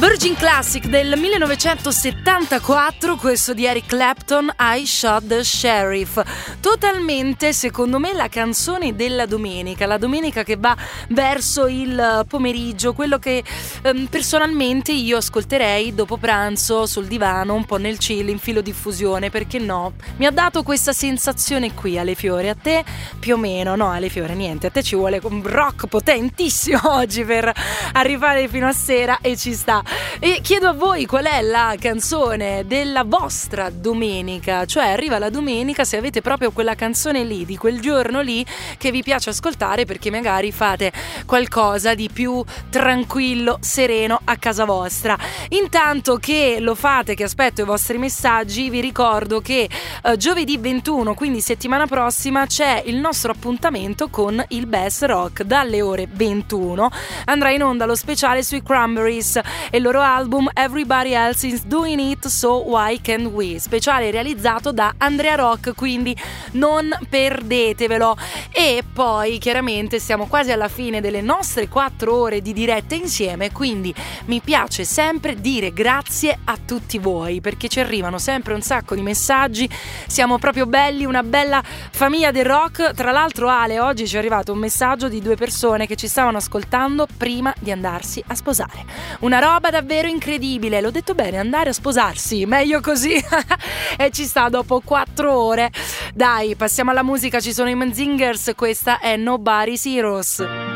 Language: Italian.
Virgin Classic del 1974, questo di Eric Clapton, I Shot the Sheriff. Totalmente, secondo me, la canzone della domenica, la domenica che va verso il pomeriggio, quello che personalmente io ascolterei dopo pranzo sul divano, un po' nel chill, in filodiffusione, perché no? Mi ha dato questa sensazione qui, Ale Fiore. A te più o meno? No, Ale Fiore, niente, a te ci vuole un rock potentissimo oggi per arrivare fino a sera, e ci sta. E chiedo a voi qual è la canzone della vostra domenica, cioè arriva la domenica, se avete proprio quella canzone lì, di quel giorno lì, che vi piace ascoltare perché magari fate qualcosa di più tranquillo, sereno a casa vostra. Intanto che lo fate, che aspetto i vostri messaggi, vi ricordo che giovedì 21, quindi settimana prossima, c'è il nostro appuntamento con il Best Rock. Dalle ore 21 andrà in onda lo speciale sui Cranberries e il loro album Everybody Else Is Doing It, So Why Can't We, speciale realizzato da Andrea Rock, quindi non perdetevelo. E poi chiaramente siamo quasi alla fine delle nostre 4 ore di diretta insieme, quindi mi piace sempre dire grazie a tutti voi, perché ci arrivano sempre un sacco di messaggi, siamo proprio belli, una bella famiglia del rock. Tra l'altro, Ale, oggi ci è arrivato un messaggio di 2 persone che ci stavano ascoltando prima di andarsi a sposare, una roba davvero incredibile. L'ho detto bene, andare a sposarsi, meglio così. E ci sta dopo 4 ore. Dai, passiamo alla musica, ci sono i Menzingers, questa è Nobody's Heroes.